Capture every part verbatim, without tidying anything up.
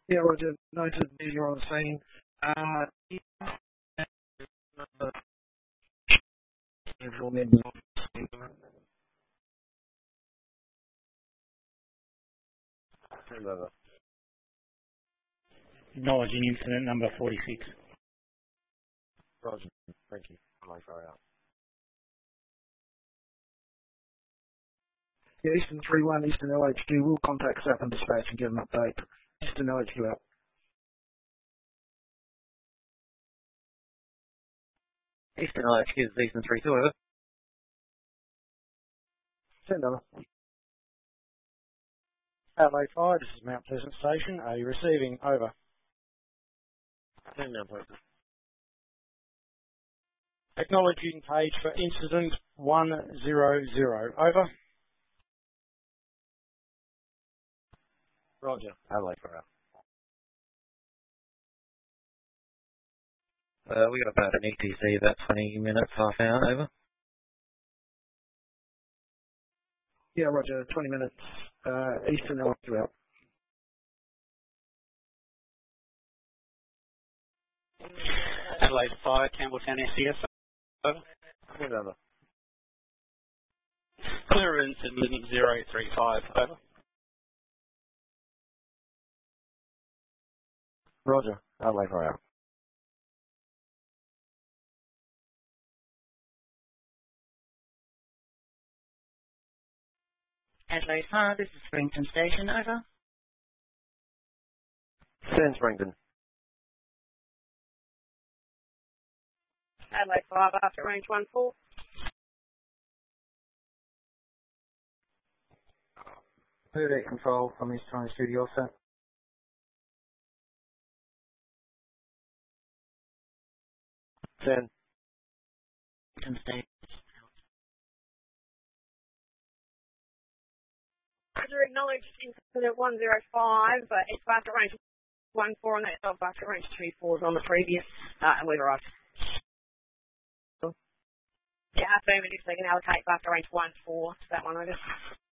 Yeah, Roger. Noted that you're on the scene. Uh, for members of the team. Send over. Acknowledging incident number forty-six. Roger. Thank you. I'll throw out. Yeah, Eastern three one, Eastern L H Q will contact S A P and dispatch and give an update. Eastern L H Q out. Eastern L H Q is Eastern three two, over. Send over. Adelaide five, this is Mount Pleasant Station. Are you receiving? Over. Send Mount Pleasant. Acknowledging page for incident one zero zero. Over. Roger. Adelaide four out. Uh, we got about an E T C, about twenty minutes, half hour, over. Yeah, Roger. twenty minutes. Uh, Eastern L H Q out. Adelaide five, Campbelltown S C S. Over. Send over. Clearance at limit zero three five. Over. Roger. Adelaide four out. Adelaide five, this is Springton Station. Over. Send Springton. Adelaide five, after range one four. Purdet control from East China Studio offset. Send. Springton Station. Roger, acknowledged incident one zero five, but it's after range one four and that's off after range two four on the previous, uh, and we've arrived. Yeah, affirmative, so they can allocate after range one four to that one, I guess.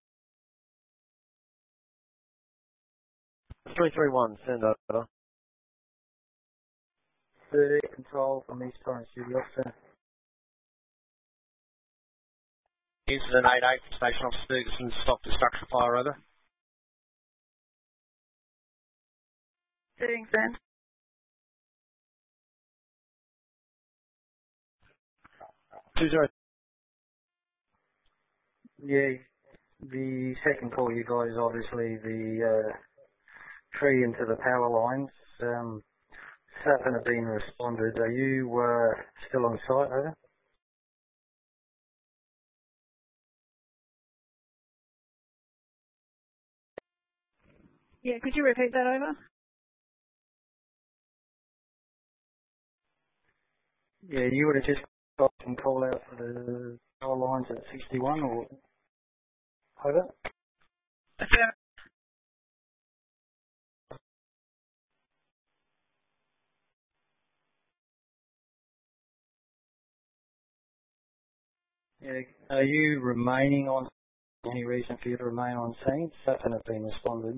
three three one, send over. Purdet control from East China Studio offset. Incident eight eight, Station Officer Ferguson, stop the structure fire, over. Doing send. Two zero. Yeah, the second call, you guys, obviously the uh, tree into the power lines. Um, S A P have been responded. Are you uh, still on site, over? Yeah, could you repeat that over? Yeah, you would have just got some call out for the power lines at sixty-one, or over? Affirmative. Yeah, are you remaining on? Any reason for you to remain on scene? S A P have been responded.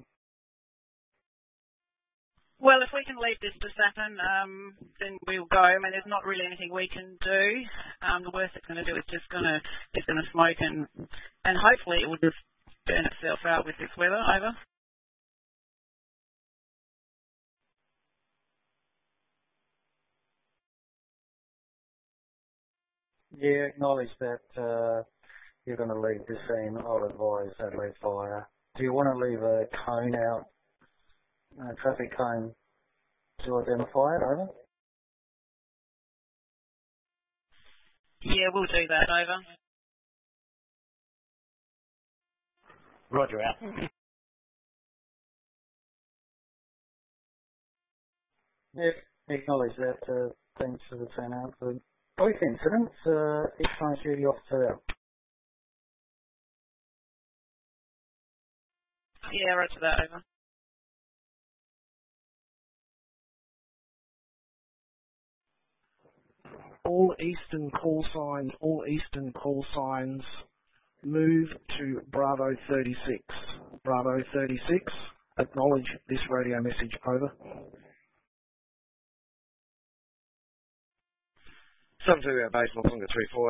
Well, if we can leave this to S A P, um, then we'll go. I mean, there's not really anything we can do. Um, the worst it's going to do is just going to it's going to smoke, and and hopefully it will just burn itself out with this weather. Over. Yeah, acknowledge that uh, you're going to leave the scene. I'll advise Adelaide Fire. Do you want to leave a cone out, a traffic cone, to identify it, over? Yeah, we'll do that. Over. Roger, out. Yep, acknowledge that. Uh, thanks for the turnout. For both incidents, uh, each time duty officer out. Yeah, roger that. Over. All eastern call signs, all eastern call signs move to Bravo thirty-six. Bravo thirty-six, acknowledge this radio message, over. Some two out base, Mofonga three four.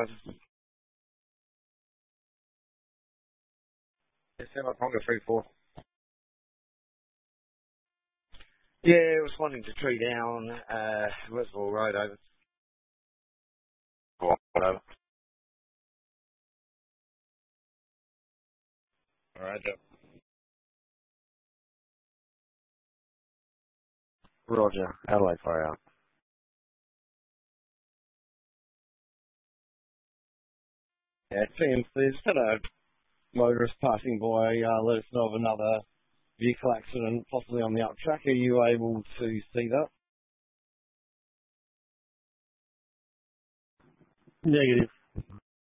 Yes, Mofonga three four. Yeah, responding to tree down, uh, Reservoir Road, over. Over. Roger. Roger. Adelaide fire out. Yeah, Tim, there's had a motorist passing by, uh, let us know of another vehicle accident, possibly on the up track. Are you able to see that? Negative.